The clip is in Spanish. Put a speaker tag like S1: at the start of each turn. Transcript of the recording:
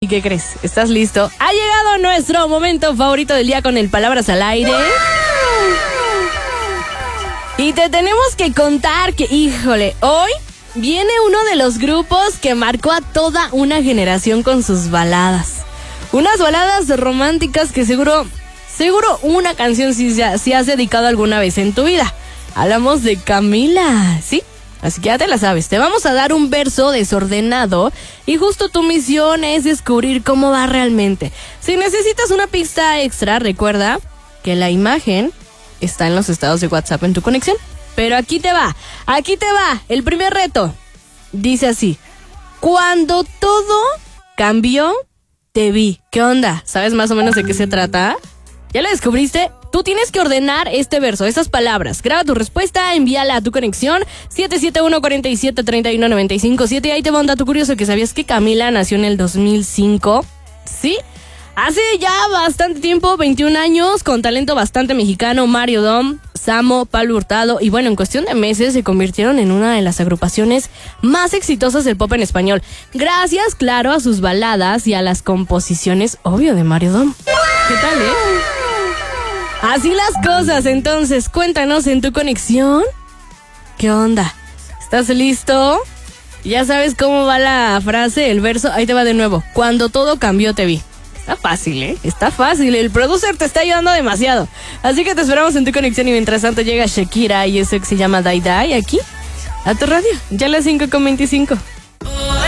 S1: qué crees? ¿Estás listo? Ha llegado nuestro momento favorito del día con el Palabras al Aire. Y te tenemos que contar que, híjole, hoy viene uno de los grupos que marcó a toda una generación con sus baladas. Unas baladas románticas que seguro una canción sí has dedicado alguna vez en tu vida. Hablamos de Camila, ¿sí? Así que ya te la sabes. Te vamos a dar un verso desordenado y justo tu misión es descubrir cómo va realmente. Si necesitas una pista extra, recuerda que la imagen está en los estados de WhatsApp en tu conexión. Pero aquí te va. El primer reto dice así: cuando todo cambió, te vi. ¿Qué onda? ¿Sabes más o menos de qué se trata? ¿Ya lo descubriste? Tú tienes que ordenar este verso, esas palabras. Graba tu respuesta, envíala a tu conexión 771-47-31-95-7. Y ahí te va un dato curioso, que sabías que Camila nació en el 2005. ¿Sí? Hace ya bastante tiempo, 21 años, con talento bastante mexicano. Mario Dom, Samo, Pablo Hurtado, y bueno, en cuestión de meses se convirtieron en una de las agrupaciones más exitosas del pop en español. Gracias, claro, a sus baladas y a las composiciones, obvio, de Mario Dom. ¿Qué tal, Así las cosas. Entonces, cuéntanos en tu conexión. ¿Qué onda? ¿Estás listo? Ya sabes cómo va la frase, el verso. Ahí te va de nuevo. Cuando todo cambió, te vi. Está fácil, Está fácil. El producer te está ayudando demasiado. Así que te esperamos en tu conexión. Y mientras tanto llega Shakira y eso que se llama Die Die aquí a tu radio. Ya a las 5:25.